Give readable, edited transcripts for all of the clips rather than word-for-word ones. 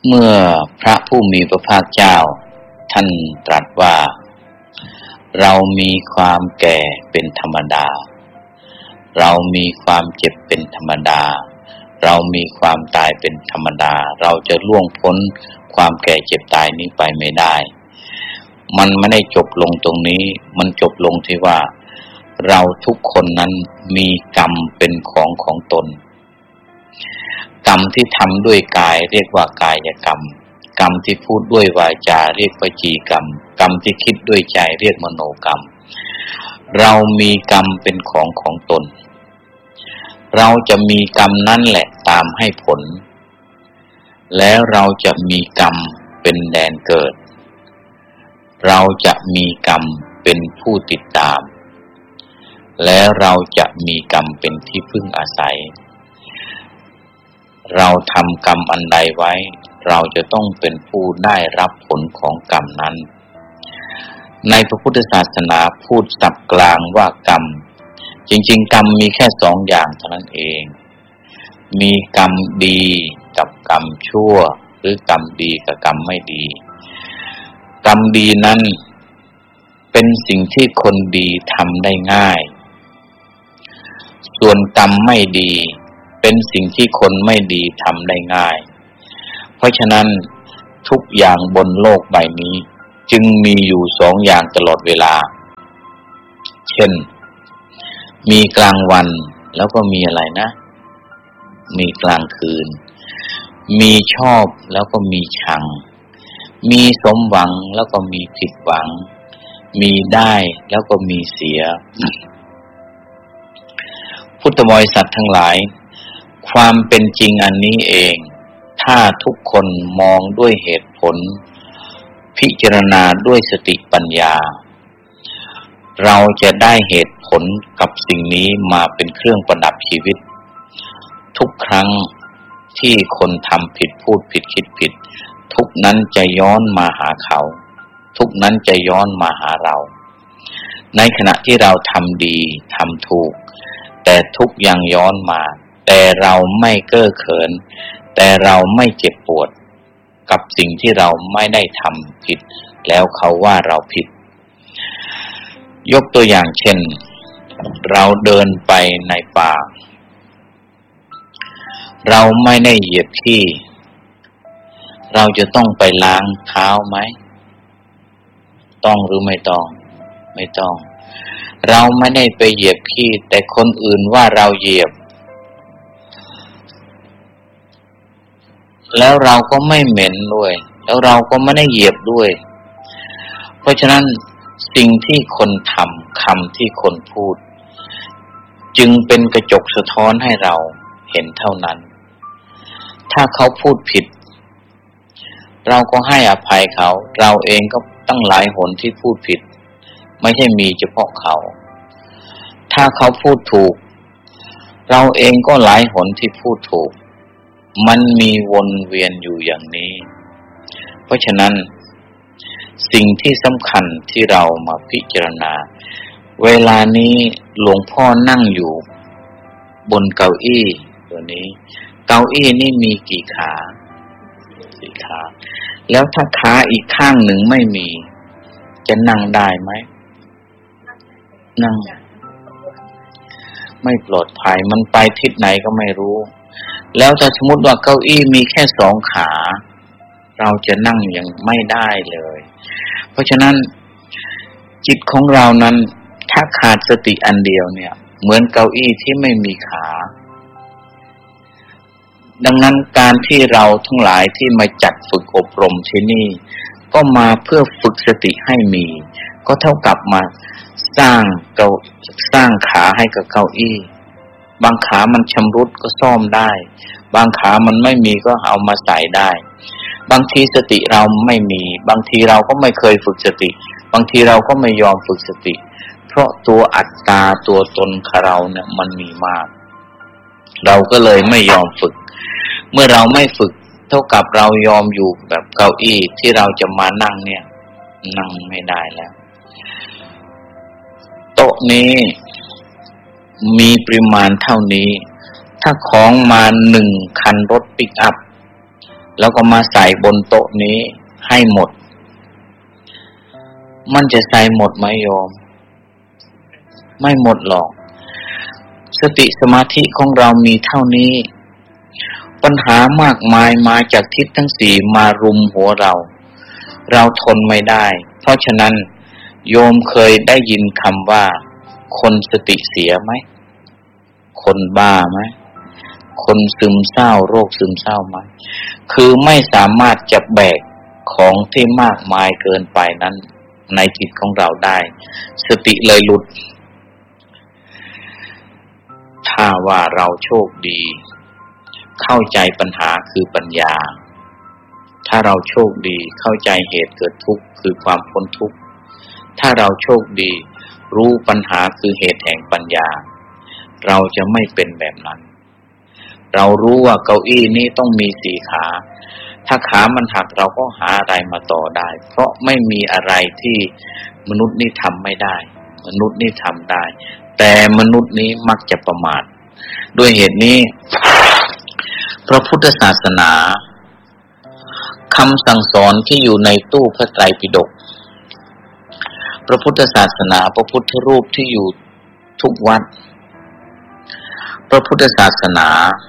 เมื่อพระผู้มีพระภาคเจ้าท่านตรัสว่าเรามีความแก่เป็นธรรมดาเรามีความเจ็บเป็นธรรมดาเรามีความตายเป็นธรรมดาเราจะล่วงพ้นความแก่เจ็บตายนี้ไปไม่ได้มันไม่ได้จบลงตรงนี้มันจบลงที่ว่าเราทุกคนนั้นมีกรรมเป็นของตนกรรมที่ทำด้วยกายเรียกว่ากายกรรมกรรมที่พูดด้วยวาจาเรียกวจีกรรมกรรมที่คิดด้วยใจเรียกมโนกรรมเรามีกรรมเป็นของตนเราจะมีกรรมนั่นแหละตามให้ผลแล้วเราจะมีกรรมเป็นแดนเกิดเราจะมีกรรมเป็นผู้ติดตามแล้วเราจะมีกรรมเป็นที่พึ่งอาศัยเราทำกรรมอันใดไว้เราจะต้องเป็นผู้ได้รับผลของกรรมนั้นในพระพุทธศาสนาพูดศัพท์กลางว่ากรรมจริงๆกรรมมีแค่สองอย่างเท่านั้นเองมีกรรมดีกับกรรมชั่วหรือกรรมดีกับกรรมไม่ดีกรรมดีนั้นเป็นสิ่งที่คนดีทำได้ง่ายส่วนกรรมไม่ดีเป็นสิ่งที่คนไม่ดีทำได้ง่ายเพราะฉะนั้นทุกอย่างบนโลกใบนี้จึงมีอยู่สองอย่างตลอดเวลาเช่นมีกลางวันแล้วก็มีอะไรนะมีกลางคืนมีชอบแล้วก็มีชังมีสมหวังแล้วก็มีผิดหวังมีได้แล้วก็มีเสีย พุทธบริษัททั้งหลายความเป็นจริงอันนี้เองถ้าทุกคนมองด้วยเหตุผลพิจารณาด้วยสติปัญญาเราจะได้เหตุผลกับสิ่งนี้มาเป็นเครื่องประดับชีวิตทุกครั้งที่คนทำผิดพูดผิดคิดผิดทุกนั้นจะย้อนมาหาเขาทุกนั้นจะย้อนมาหาเราในขณะที่เราทำดีทำถูกแต่ทุกยังย้อนมาแต่เราไม่เก้อเขินแต่เราไม่เจ็บปวดกับสิ่งที่เราไม่ได้ทำผิดแล้วเขาว่าเราผิดยกตัวอย่างเช่นเราเดินไปในป่าเราไม่ได้เหยียบขี้เราจะต้องไปล้างเท้าไหมต้องหรือไม่ต้องไม่ต้องเราไม่ได้ไปเหยียบขี้แต่คนอื่นว่าเราเหยียบแล้วเราก็ไม่เหม็นด้วยแล้วเราก็ไม่ได้เหยียบด้วยเพราะฉะนั้นสิ่งที่คนทำคำที่คนพูดจึงเป็นกระจกสะท้อนให้เราเห็นเท่านั้นถ้าเขาพูดผิดเราก็ให้อภัยเขาเราเองก็ตั้งหลายหนที่พูดผิดไม่ใช่มีเฉพาะเขาถ้าเขาพูดถูกเราเองก็หลายหนที่พูดถูกมันมีวนเวียนอยู่อย่างนี้เพราะฉะนั้นสิ่งที่สำคัญที่เรามาพิจารณาเวลานี้หลวงพ่อนั่งอยู่บนเก้าอี้ตัวนี้เก้าอี้นี่มีกี่ขาสี่ขาแล้วถ้าขาอีกข้างหนึ่งไม่มีจะนั่งได้ไหมนั่งไม่ปลอดภัยมันไปทิศไหนก็ไม่รู้แล้วถ้าสมมติว่าเก้าอี้มีแค่สองขาเราจะนั่งยังไม่ได้เลยเพราะฉะนั้นจิตของเรานั้นถ้าขาดสติอันเดียวเนี่ยเหมือนเก้าอี้ที่ไม่มีขาดังนั้นการที่เราทั้งหลายที่มาจัดฝึกอบรมที่นี่ก็มาเพื่อฝึกสติให้มีก็เท่ากับมาสร้างขาให้กับเก้าอี้บางขามันชำรุดก็ซ่อมได้บางขามันไม่มีก็เอามาใส่ได้บางทีสติเราไม่มีบางทีเราก็ไม่เคยฝึกสติบางทีเราก็ไม่ยอมฝึกสติเพราะตัวอัตตาตัวตนของเราเนี่ยมันมีมากเราก็เลยไม่ยอมฝึกเมื่อเราไม่ฝึกเท่ากับเรายอมอยู่แบบเก้าอี้ที่เราจะมานั่งเนี่ยนั่งไม่ได้แล้วโต๊ะนี้มีปริมาณเท่านี้ถ้าของมา1 คันรถปิกอัพแล้วก็มาใส่บนโต๊ะนี้ให้หมดมันจะใส่หมดไหมโยมไม่หมดหรอกสติสมาธิของเรามีเท่านี้ปัญหามากมายมาจากทิศทั้งสี่มารุมหัวเราทนไม่ได้เพราะฉะนั้นโยมเคยได้ยินคำว่าคนสติเสียไหมคนบ้าไหมคนซึมเศร้าโรคซึมเศร้าไหมคือไม่สามารถจะแบกของที่มากมายเกินไปนั้นในจิตของเราได้สติเลยหลุดถ้าว่าเราโชคดีเข้าใจปัญหาคือปัญญาถ้าเราโชคดีเข้าใจเหตุเกิดทุกข์คือความพ้นทุกข์ถ้าเราโชคดีรู้ปัญหาคือเหตุแห่งปัญญาเราจะไม่เป็นแบบนั้นเรารู้ว่าเก้าอี้นี้ต้องมีสี่ขาถ้าขามันหักเราก็หาอะไรมาต่อได้เพราะไม่มีอะไรที่มนุษย์นี่ทำไม่ได้มนุษย์นี่ทำได้แต่มนุษย์นี้มักจะประมาทด้วยเหตุนี้พระพุทธศาสนาคำสั่งสอนที่อยู่ในตู้พระไตรปิฎกพระพุทธศาสนาพระพุทธรูปที่อยู่ทุกวัดพระพุทธศาสนา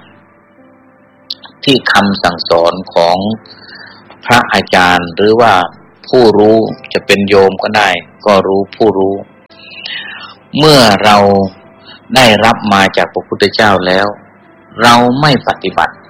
ที่คำสั่งสอนของพระอาจารย์หรือว่าผู้รู้จะเป็นโยมก็ได้ก็รู้ผู้รู้เมื่อเราได้รับมาจากพระพุทธเจ้าแล้วเราไม่ปฏิบัติ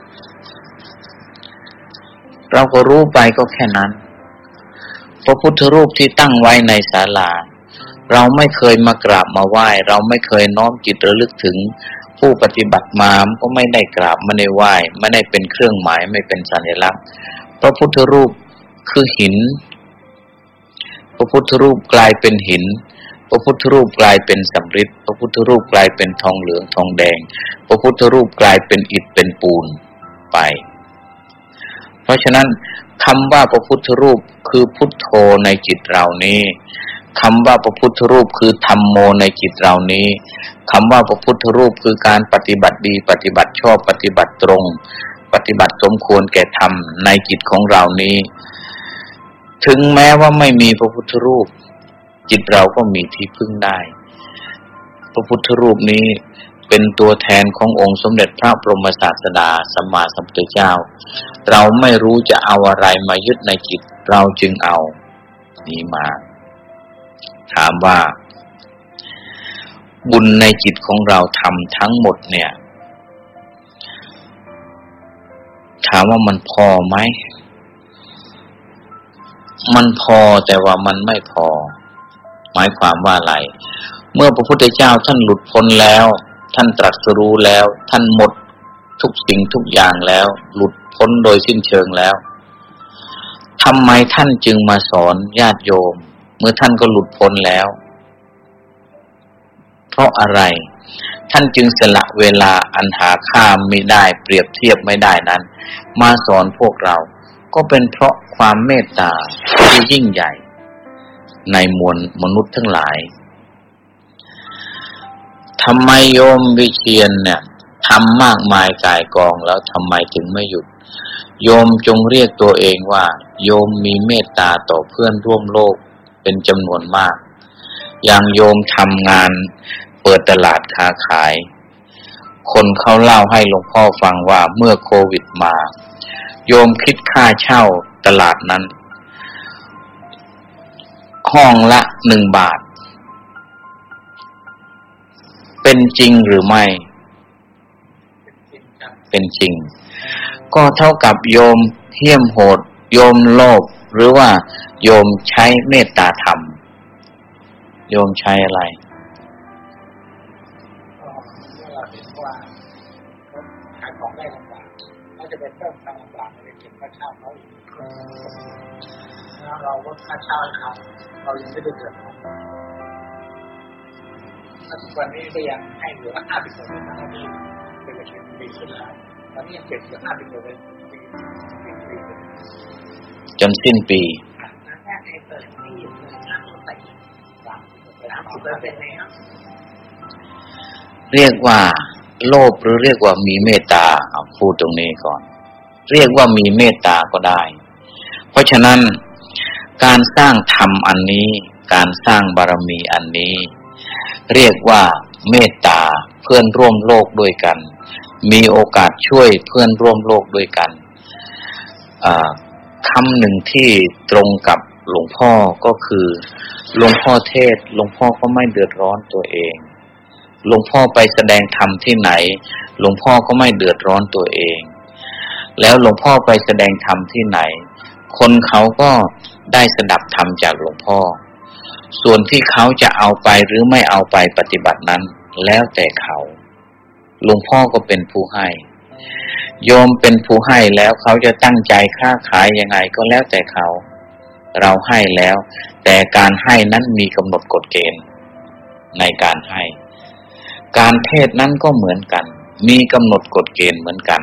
เราก็รู้ไปก็แค่นั้นพระพุทธรูปที่ตั้งไว้ในศาลาเราไม่เคยมากราบมาไหว้เราไม่เคยน้อมจิตระลึกถึงผู้ปฏิบัติมาก็ไม่ได้กราบไม่ได้ไหว้ไม่ได้เป็นเครื่องหมายไม่เป็นสัญลักษณ์พระพุทธรูปคือหินพระพุทธรูปกลายเป็นหินพระพุทธรูปกลายเป็นสำริดพระพุทธรูปกลายเป็นทองเหลืองทองแดงพระพุทธรูปกลายเป็นอิฐเป็นปูนไปเพราะฉะนั้นคำว่าพระพุทธรูปคือพุทโธในจิตเรานี้คำว่าพระพุทธรูปคือธัมโมในจิตเรานี้คำว่าพระพุทธรูปคือการปฏิบัติดีปฏิบัติชอบปฏิบัติตรงปฏิบัติสมควรแก่ธรรมในจิตของเรานี้ถึงแม้ว่าไม่มีพระพุทธรูปจิตเราก็มีที่พึ่งได้พระพุทธรูปนี้เป็นตัวแทนขององค์สมเด็จพระบรมศาสดาสัมมาสัมพุทธเจ้าเราไม่รู้จะเอาอะไรมายึดในจิตเราจึงเอานี้มาถามว่าบุญในจิตของเราทำทั้งหมดเนี่ยถามว่ามันพอไหมมันพอแต่ว่ามันไม่พอหมายความว่าอะไรเมื่อพระพุทธเจ้าท่านหลุดพ้นแล้วท่านตรัสรู้แล้วท่านหมดทุกสิ่งทุกอย่างแล้วหลุดพ้นโดยสิ้นเชิงแล้วทำไมท่านจึงมาสอนญาติโยมเมื่อท่านก็หลุดพ้นแล้วเพราะอะไรท่านจึงสละเวลาอันหาค่าไม่ได้เปรียบเทียบไม่ได้นั้นมาสอนพวกเราก็เป็นเพราะความเมตตาที่ยิ่งใหญ่ในมวลมนุษย์ทั้งหลายทำไมโยมวิเชียรเนี่ยทำมากมายก่ายกองแล้วทำไมถึงไม่หยุดโยมจงเรียกตัวเองว่าโยมมีเมตตาต่อเพื่อนร่วมโลกเป็นจำนวนมากอย่างโยมทำงานเปิดตลาดค้าขายคนเขาเล่าให้หลวงพ่อฟังว่าเมื่อโควิดมาโยมคิดค่าเช่าตลาดนั้นห้องละ1 บาทเป็นจริงหรือไม่เป็นจริงก็เท่ากับโยมเหี้ยมโหดโยมโลภหรือว่าโยมใช้เมตตาธรรมโยมใช้อะไรขายของได้ลำบากเขาจะไปเพิ่มความลำบากในเก็บค่าเช่าเขาอีกเราก็ค่าเช่าเขาเรายังไม่ได้เดือดร้อนทุกวันนี้ก็ยังให้เหลือ50%นะที่เป็นประชุมปีขึ้นแล้วตอนนี้ยังเก็บเหลือ50% จนสิ้นปีแค่เปิดที่อยู่เลยนะไปอีก30%แล้วเรียกว่าโลภหรือเรียกว่ามีเมตตาเอาพูดตรงนี้ก่อนเรียกว่ามีเมตตาก็ได้เพราะฉะนั้นการสร้างธรรมอันนี้การสร้างบารมีอันนี้เรียกว่าเมตตาเพื่อนร่วมโลกด้วยกันมีโอกาสช่วยเพื่อนร่วมโลกด้วยกันคำหนึ่งที่ตรงกับหลวงพ่อก็คือหลวงพ่อเทศหลวงพ่อก็ไม่เดือดร้อนตัวเองหลวงพ่อไปแสดงธรรมที่ไหนหลวงพ่อก็ไม่เดือดร้อนตัวเองแล้วหลวงพ่อไปแสดงธรรมที่ไหนคนเขาก็ได้สดับธรรมจากหลวงพ่อส่วนที่เขาจะเอาไปหรือไม่เอาไปปฏิบัตินั้นแล้วแต่เขาหลวงพ่อก็เป็นผู้ให้โยมเป็นผู้ให้แล้วเขาจะตั้งใจค้าขายยังไงก็แล้วแต่เขาเราให้แล้วแต่การให้นั้นมีกำหนดกฎเกณฑ์ในการให้การเทศนั้นก็เหมือนกันมีกำหนดกฎเกณฑ์เหมือนกัน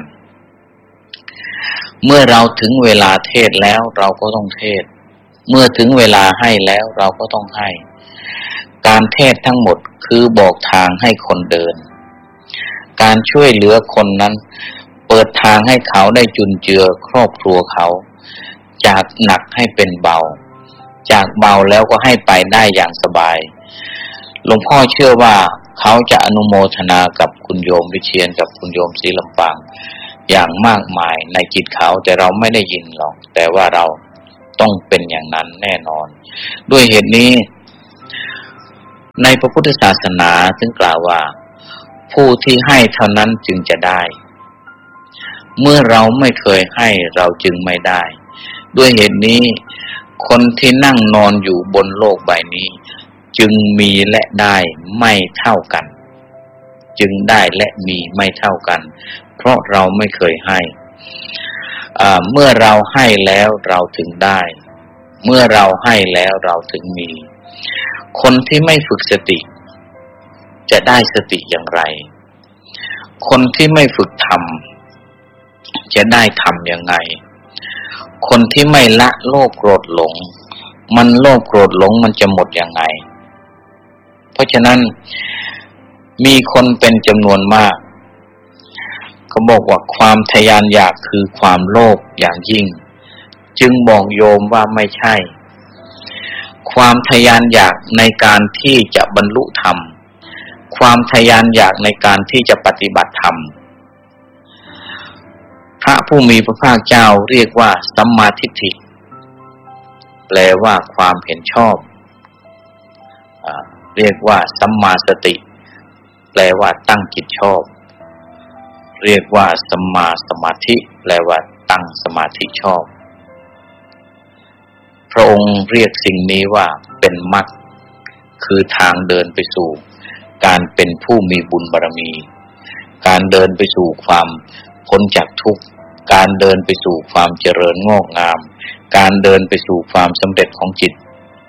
เมื่อเราถึงเวลาเทศแล้วเราก็ต้องเทศเมื่อถึงเวลาให้แล้วเราก็ต้องให้การเทศทั้งหมดคือบอกทางให้คนเดินการช่วยเหลือคนนั้นเปิดทางให้เขาได้จุนเจือครอบครัวเขาจากหนักให้เป็นเบาจากเบาแล้วก็ให้ไปได้อย่างสบายหลวงพ่อเชื่อว่าเขาจะอนุโมทนากับคุณโยมวิเชียรกับคุณโยมศรีลำปางอย่างมากมายในจิตเขาแต่เราไม่ได้ยินหรอกแต่ว่าเราต้องเป็นอย่างนั้นแน่นอนด้วยเหตุนี้ในพระพุทธศาสนาถึงกล่าวว่าผู้ที่ให้เท่านั้นจึงจะได้เมื่อเราไม่เคยให้เราจึงไม่ได้ด้วยเหตุนี้คนที่นั่งนอนอยู่บนโลกใบนี้จึงมีและได้ไม่เท่ากันจึงได้และมีไม่เท่ากันเพราะเราไม่เคยให้เมื่อเราให้แล้วเราถึงได้เมื่อเราให้แล้วเราถึงมีคนที่ไม่ฝึกสติจะได้สติอย่างไรคนที่ไม่ฝึกธรรมจะได้ธรรมยังไงคนที่ไม่ละโลภโกรธหลงมันโลภโกรธหลงมันจะหมดยังไงเพราะฉะนั้นมีคนเป็นจำนวนมากเขาบอกว่าความทะยานอยากคือความโลภอย่างยิ่งจึงบอกโยมว่าไม่ใช่ความทะยานอยากในการที่จะบรรลุธรรมความทะยานอยากในการที่จะปฏิบัติธรรมพระผู้มีพระภาคเจ้าเรียกว่าสัมมาทิฏฐิแปลว่าความเห็นชอบเรียกว่าสัมมาสติแปลว่าตั้งจิตชอบเรียกว่าสัมมาสมาธิแปลว่าตั้งสมาธิชอบพระองค์เรียกสิ่งนี้ว่าเป็นมรรคคือทางเดินไปสู่การเป็นผู้มีบุญบารมีการเดินไปสู่ความพ้นจากทุกข์การเดินไปสู่ความเจริญงอกงามการเดินไปสู่ความสำเร็จของจิต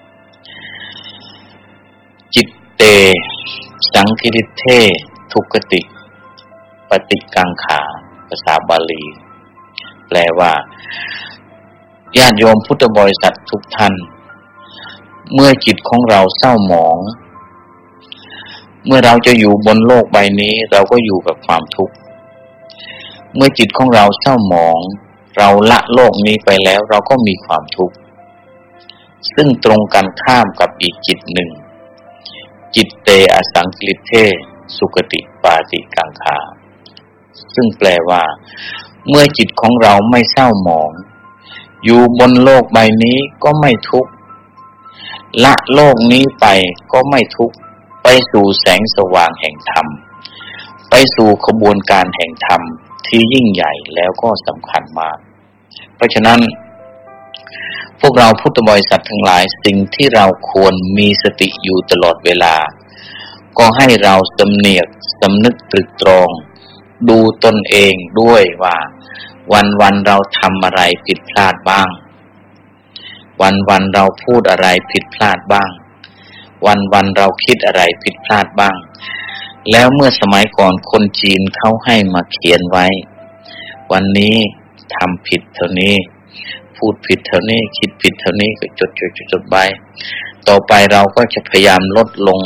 จิตเตสังคิริเททุกขติปฏิกังขาภาษาบาลีแปลว่าญาติโยมพุทธบริษัททุกท่านเมื่อจิตของเราเศร้าหมองเมื่อเราจะอยู่บนโลกใบนี้เราก็อยู่กับความทุกข์เมื่อจิตของเราเศร้าหมองเราละโลกนี้ไปแล้วเราก็มีความทุกข์ซึ่งตรงกันข้ามกับอีกจิตหนึ่งจิตเตอสังคิริเทสุขติปาติกังขาซึ่งแปลว่าเมื่อจิตของเราไม่เศร้าหมองอยู่บนโลกใบนี้ก็ไม่ทุกข์ละโลกนี้ไปก็ไม่ทุกข์ไปสู่แสงสว่างแห่งธรรมไปสู่ขบวนการแห่งธรรมที่ยิ่งใหญ่แล้วก็สำคัญมากเพราะฉะนั้นพวกเราพุทธบริษัททั้งหลายสิ่งที่เราควรมีสติอยู่ตลอดเวลาก็ให้เราสำเนียกสำนึกตรึกตรองดูตนเองด้วยว่าวันๆเราทำอะไรผิดพลาดบ้างวันๆเราพูดอะไรผิดพลาดบ้างวันๆเราคิดอะไรผิดพลาดบ้างแล้วเมื่อสมัยก่อนคนจีนเขาให้มาเขียนไว้วันนี้ทำผิดเท่านี้พูดผิดเท่านี้คิดผิดเท่านี้ก็จดไว้ต่อไปเราก็จะพยายามลดลง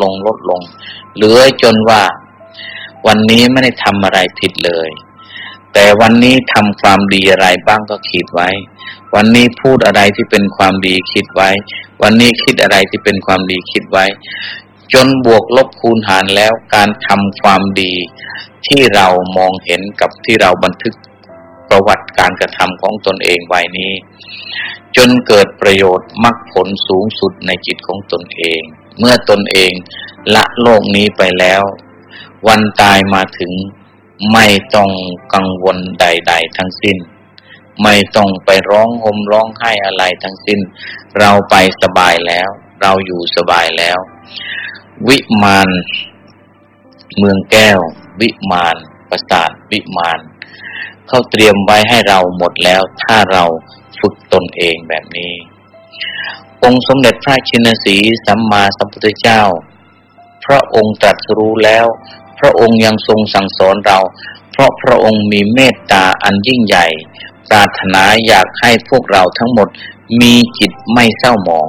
เหลือจนว่าวันนี้ไม่ได้ทำอะไรผิดเลยแต่วันนี้ทำความดีอะไรบ้างก็คิดไว้วันนี้พูดอะไรที่เป็นความดีคิดไว้วันนี้คิดอะไรที่เป็นความดีคิดไว้จนบวกลบคูณหารแล้วการทำความดีที่เรามองเห็นกับที่เราบันทึกประวัติการกระทำของตนเองไว้นี้จนเกิดประโยชน์มรรคผลสูงสุดในจิตของตนเองเมื่อตนเองละโลกนี้ไปแล้ววันตายมาถึงไม่ต้องกังวลใดๆทั้งสิ้นไม่ต้องไปร้องห่มร้องไห้อะไรทั้งสิ้นเราไปสบายแล้วเราอยู่สบายแล้ววิมานเมืองแก้ววิมานปราสาทวิมานเขาเตรียมไว้ให้เราหมดแล้วถ้าเราฝึกตนเองแบบนี้องค์สมเด็จพระชินสีห์สัมมาสัมพุทธเจ้าพระองค์ตรัสรู้แล้วพระองค์ยังทรงสั่งสอนเราเพราะพระองค์มีเมตตาอันยิ่งใหญ่ปรารถนาอยากให้พวกเราทั้งหมดมีจิตไม่เศร้าหมอง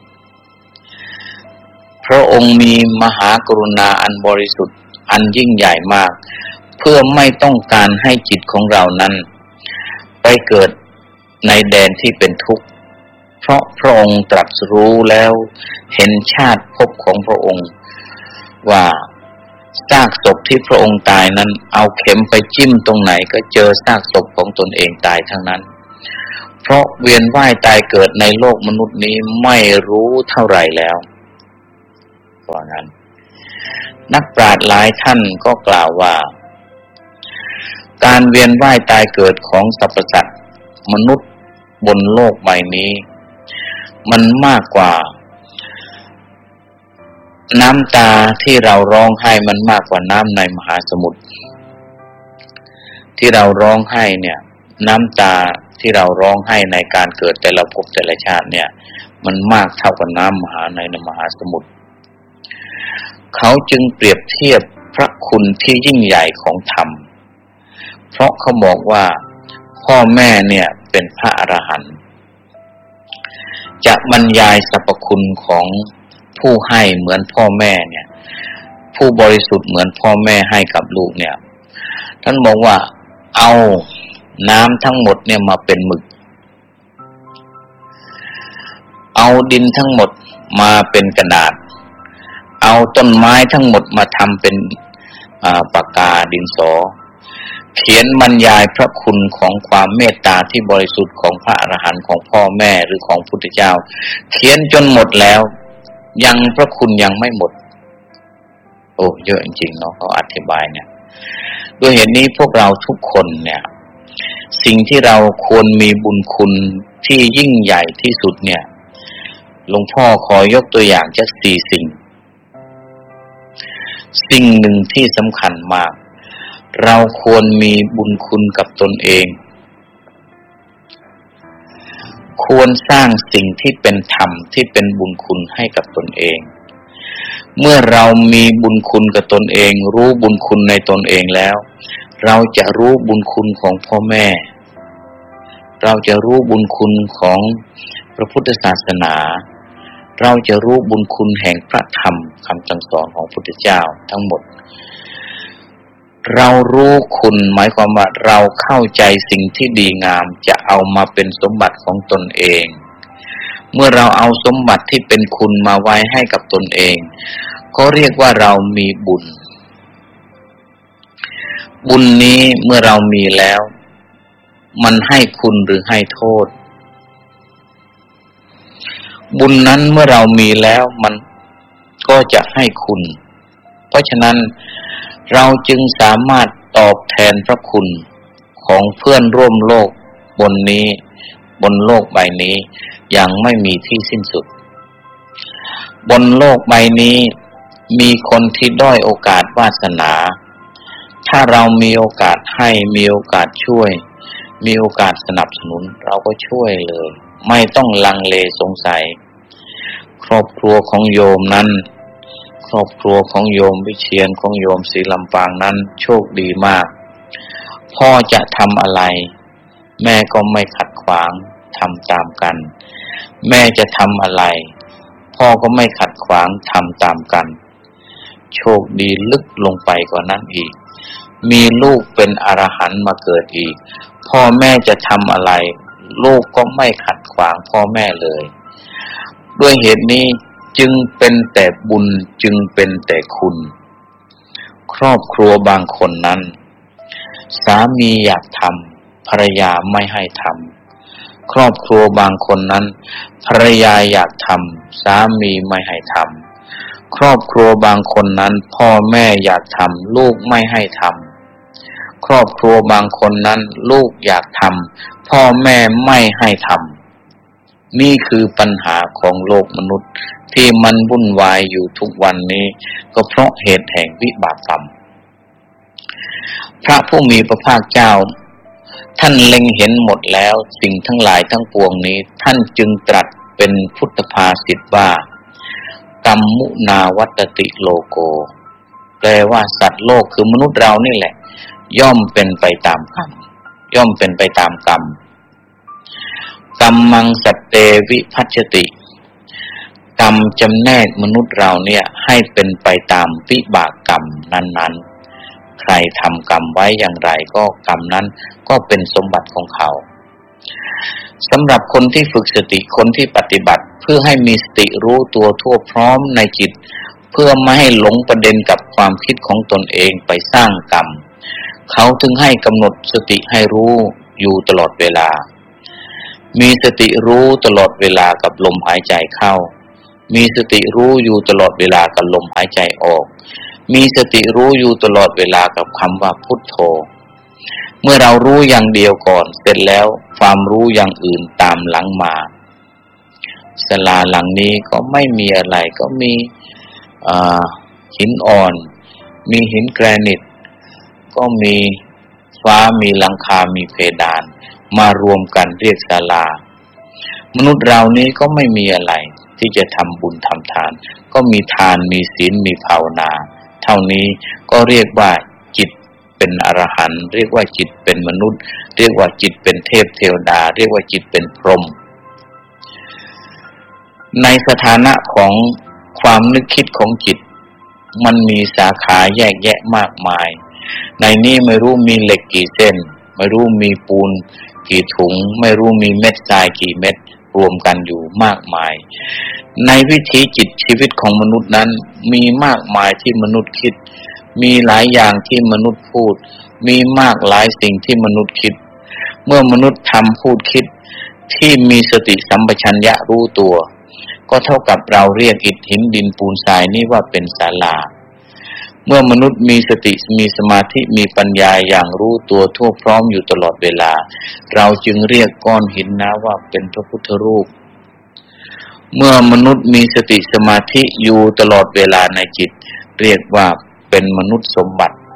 พระองค์มีมหากรุณาอันบริสุทธิ์อันยิ่งใหญ่มากเพื่อไม่ต้องการให้จิตของเรานั้นไปเกิดในแดนที่เป็นทุกข์เพราะพระองค์ตรัสรู้แล้วเห็นชาติภพของพระองค์ว่าซากศพที่พระองค์ตายนั้นเอาเข็มไปจิ้มตรงไหนก็เจอซากศพของตนเองตายทั้งนั้นเพราะเวียนว่ายตายเกิดในโลกมนุษย์นี้ไม่รู้เท่าไหร่แล้วเพราะงั้นนักปราชญ์หลายท่านก็กล่าวว่าการเวียนว่ายตายเกิดของสรรพสัตว์มนุษย์บนโลกใบนี้มันมากกว่าน้ำตาที่เราร้องไห้มันมากกว่าน้ำในมหาสมุทรที่เราร้องไห้เนี่ยน้ำตาที่เราร้องไห้ในการเกิดแต่ละภพแต่ละชาติเนี่ยมันมากเท่ากับน้ำในมหาสมุทรเขาจึงเปรียบเทียบพระคุณที่ยิ่งใหญ่ของธรรมเพราะเขาบอกว่าพ่อแม่เนี่ยเป็นพระอรหันต์จะบรรยายสรรพคุณของผู้ให้เหมือนพ่อแม่เนี่ยผู้บริสุทธิ์เหมือนพ่อแม่ให้กับลูกเนี่ยท่านบอกว่าเอาน้ำทั้งหมดเนี่ยมาเป็นหมึกเอาดินทั้งหมดมาเป็นกระดาษเอาต้นไม้ทั้งหมดมาทำเป็นปากกาดินสอเขียนบรรยายพระคุณของความเมตตาที่บริสุทธิ์ของพระอรหันต์ของพ่อแม่หรือของพุทธเจ้าเขียนจนหมดแล้วยังพระคุณยังไม่หมดโอ้เยอะจริงๆเนาะเขาอธิบายเนี่ยด้วยเหตุนี้พวกเราทุกคนเนี่ยสิ่งที่เราควรมีบุญคุณที่ยิ่งใหญ่ที่สุดเนี่ยหลวงพ่อขอยกตัวอย่างสัก4สิ่งหนึ่งที่สำคัญมากเราควรมีบุญคุณกับตนเองควรสร้างสิ่งที่เป็นธรรมที่เป็นบุญคุณให้กับตนเองเมื่อเรามีบุญคุณกับตนเองรู้บุญคุณในตนเองแล้วเราจะรู้บุญคุณของพ่อแม่เราจะรู้บุญคุณของพระพุทธศาสนาเราจะรู้บุญคุณแห่งพระธรรมคำสั่งสอนของพระพุทธเจ้าทั้งหมดเรารู้คุณหมายความว่าเราเข้าใจสิ่งที่ดีงามจะเอามาเป็นสมบัติของตนเองเมื่อเราเอาสมบัติที่เป็นคุณมาไว้ให้กับตนเองก็เรียกว่าเรามีบุญบุญนี้เมื่อเรามีแล้วมันให้คุณหรือให้โทษบุญนั้นเมื่อเรามีแล้วมันก็จะให้คุณเพราะฉะนั้นเราจึงสามารถตอบแทนพระคุณของเพื่อนร่วมโลกบนนี้บนโลกใบนี้อย่างไม่มีที่สิ้นสุดบนโลกใบนี้มีคนที่ด้อยโอกาสวาสนาถ้าเรามีโอกาสให้มีโอกาสช่วยมีโอกาสสนับสนุนเราก็ช่วยเลยไม่ต้องลังเลสงสัยครอบครัวของโยมนั้นครอบครัวของโยมวิเชียรของโยมศรีลำปางนั้นโชคดีมากพ่อจะทำอะไรแม่ก็ไม่ขัดขวางทำตามกันแม่จะทำอะไรพ่อก็ไม่ขัดขวางทำตามกันโชคดีลึกลงไปกว่านั้นอีกมีลูกเป็นอรหันต์มาเกิดอีกพ่อแม่จะทำอะไรลูกก็ไม่ขัดขวางพ่อแม่เลยด้วยเหตุนี้จึงเป็นแต่บุญจึงเป็นแต่คุณครอบครัวบางคนนั้นสามีอยากทำภรรยาไม่ให้ทำครอบครัวบางคนนั้นภรรยาอยากทำสามีไม่ให้ทำครอบครัวบางคนนั้นพ่อแม่อยากทำลูกไม่ให้ทำครอบครัวบางคนนั้นลูกอยากทำพ่อแม่ไม่ให้ทำนี่คือปัญหาของโลกมนุษย์ที่มันวุ่นวายอยู่ทุกวันนี้ก็เพราะเหตุแห่งวิบากกรรมพระผู้มีพระภาคเจ้าท่านเล็งเห็นหมดแล้วสิ่งทั้งหลายทั้งปวงนี้ท่านจึงตรัสเป็นพุทธภาษิตว่ากรรมมุนาวัตติโลโกแปลว่าสัตว์โลกคือมนุษย์เรานี่แหละย่อมเป็นไปตามกรรมย่อมเป็นไปตามกรรมกัมมังสัตเตวิภัชติกรรมจำแนกมนุษย์เราเนี่ยให้เป็นไปตามวิบากกรรมนั้นๆใครทำกรรมไว้อย่างไรก็กรรมนั้นก็เป็นสมบัติของเขาสำหรับคนที่ฝึกสติคนที่ปฏิบัติเพื่อให้มีสติรู้ตัวทั่วพร้อมในจิตเพื่อไม่ให้หลงประเด็นกับความคิดของตนเองไปสร้างกรรมเขาถึงให้กำหนดสติให้รู้อยู่ตลอดเวลามีสติรู้ตลอดเวลากับลมหายใจเข้ามีสติรู้อยู่ตลอดเวลากับลมหายใจออกมีสติรู้อยู่ตลอดเวลากับคำว่าพุทโธเมื่อเรารู้อย่างเดียวก่อนเสร็จแล้วความรู้อย่างอื่นตามหลังมาศาลาหลังนี้ก็ไม่มีอะไรก็มีหินอ่อนมีหินแกรนิตก็มีฟ้ามีหลังคามีเพดานมารวมกันเรียกศาลามนุษย์เรานี้ก็ไม่มีอะไรที่จะทำบุญทำทานก็มีทานมีศีลมีภาวนาเท่านี้ก็เรียกว่าจิตเป็นอรหันต์เรียกว่าจิตเป็นมนุษย์เรียกว่าจิตเป็นเทพเทวดาเรียกว่าจิตเป็นพรหมในสถานะของความนึกคิดของจิตมันมีสาขาแยกแยะมากมายในนี้ไม่รู้มีเหล็กกี่เส้นไม่รู้มีปูนกี่ถุงไม่รู้มีเม็ดทรายกี่เม็ดรวมกันอยู่มากมายในวิถีจิตชีวิตของมนุษย์นั้นมีมากมายที่มนุษย์คิดมีหลายอย่างที่มนุษย์พูดมีมากหลายสิ่งที่มนุษย์คิดเมื่อมนุษย์ทำพูดคิดที่มีสติสัมปชัญญะรู้ตัวก็เท่ากับเราเรียกอิฐหินดินปูนทรายนี่ว่าเป็นศาลาเมื่อมนุษย์มีสติมีสมาธิมีปัญญาอย่างรู้ตัวทั่วพร้อมอยู่ตลอดเวลาเราจึงเรียกก้อนหินนะว่าเป็นพระพุทธรูปเมื่อมนุษย์มีสติสมาธิอยู่ตลอดเวลาในจิตเรียกว่าเป็นมนุษย์สมบัติ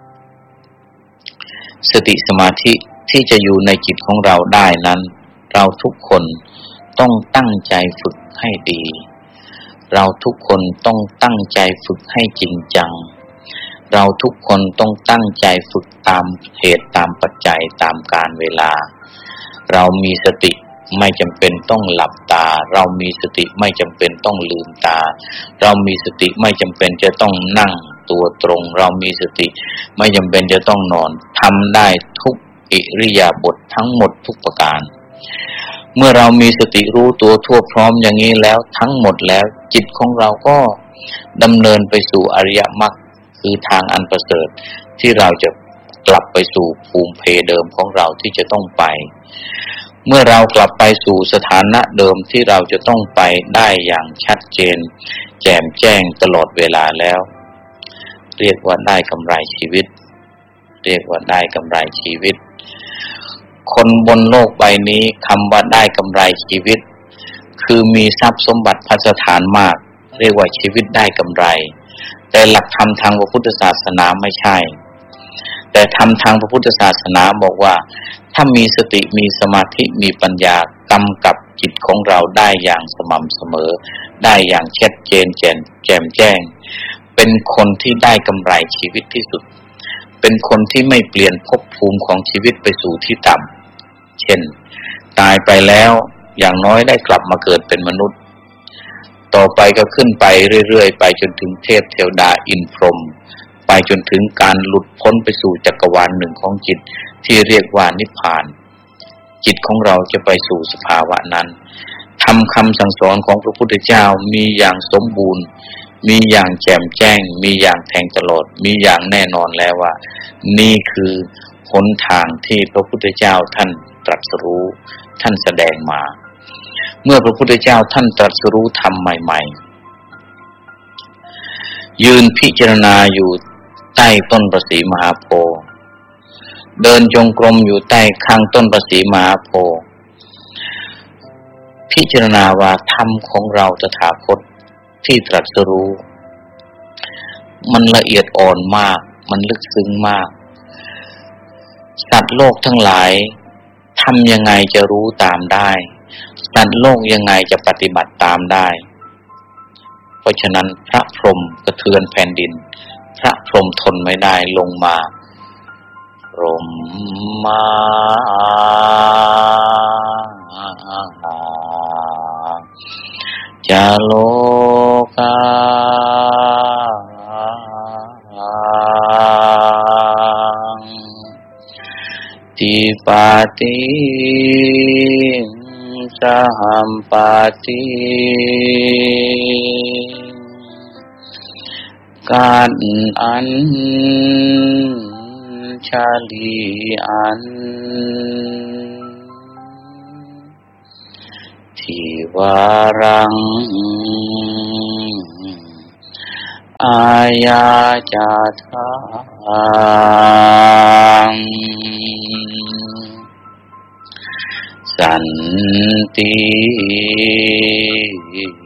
สติสมาธิที่จะอยู่ในจิตของเราได้นั้นเราทุกคนต้องตั้งใจฝึกให้ดีเราทุกคนต้องตั้งใจฝึกให้จริงจังเราทุกคนต้องตั้งใจฝึกตามเหตุตามปัจจัยตามกาลเวลาเรามีสติไม่จำเป็นต้องหลับตาเรามีสติไม่จำเป็นต้องลืมตาเรามีสติไม่จำเป็นจะต้องนั่งตัวตรงเรามีสติไม่จำเป็นจะต้องนอนทำได้ทุกอิริยาบถทั้งหมดทุกประการเมื่อเรามีสติรู้ตัวทั่วพร้อมอย่างนี้แล้วทั้งหมดแล้วจิตของเราก็ดำเนินไปสู่อริยมรรคคือทางอันประเสริฐที่เราจะกลับไปสู่ภูมิเพเดิมของเราที่จะต้องไปเมื่อเรากลับไปสู่สถานะเดิมที่เราจะต้องไปได้อย่างชัดเจนแจ่มแจ้งตลอดเวลาแล้วเรียกว่าได้กำไรชีวิตเรียกว่าได้กำไรชีวิตคนบนโลกใบนี้คำว่าได้กำไรชีวิตคือมีทรัพย์สมบัติภัสถานมากเรียกว่าชีวิตได้กำไรแต่หลักธรรมทางพระพุทธศาสนาไม่ใช่แต่ธรรมทางพระพุทธศาสนาบอกว่าถ้ามีสติมีสมาธิมีปัญญากำกับจิตของเราได้อย่างสม่ำเสมอได้อย่างชัดเจนแจ่มแจ้งเป็นคนที่ได้กำไรชีวิตที่สุดเป็นคนที่ไม่เปลี่ยนภพภูมิของชีวิตไปสู่ที่ต่ำเช่นตายไปแล้วอย่างน้อยได้กลับมาเกิดเป็นมนุษย์ต่อไปก็ขึ้นไปเรื่อยๆไปจนถึงเทพเทวดาอินทร์พรหมไปจนถึงการหลุดพ้นไปสู่จักรวาลหนึ่งของจิตที่เรียกว่านิพพานจิตของเราจะไปสู่สภาวะนั้นทำคำสั่งสอนของพระพุทธเจ้ามีอย่างสมบูรณ์มีอย่างแจ่มแจ้งมีอย่างแทงตลอดมีอย่างแน่นอนแล้วว่านี่คือหนทางที่พระพุทธเจ้าท่านตรัสรู้ท่านแสดงมาเมื่อพระพุทธเจ้าท่านตรัสรู้ธรรมใหม่ๆยืนพิจารณาอยู่ใต้ต้นประศรีมหาโพธิ์เดินจงกรมอยู่ใต้ข้างต้นประศรีมหาโพธิ์พิจารณาว่าธรรมของเราตถาคตที่ตรัสรู้มันละเอียดอ่อนมากมันลึกซึ้งมากสัตว์โลกทั้งหลายทำยังไงจะรู้ตามได้สัตว์โลกยังไงจะปฏิบัติตามได้เพราะฉะนั้นพระพรหมกระเทือนแผ่นดินพระพรหมทนไม่ได้ลงมาจะโลกาติปาติสหัมปาติการอันชาลีอันทิวารังอายาจาทังสันติ